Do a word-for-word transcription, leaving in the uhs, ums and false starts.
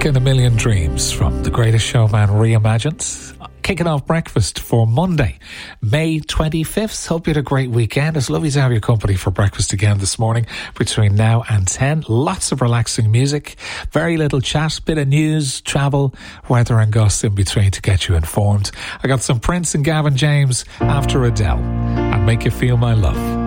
Like in a Million Dreams from The Greatest Showman Reimagined. Kicking off breakfast for Monday, May twenty-fifth. Hope you had a great weekend. It's lovely to have your company for breakfast again this morning between now and ten. Lots of relaxing music, very little chat, bit of news, travel, weather and gusts in between to get you informed. I got some Prince and Gavin James after Adele and Make You Feel My Love.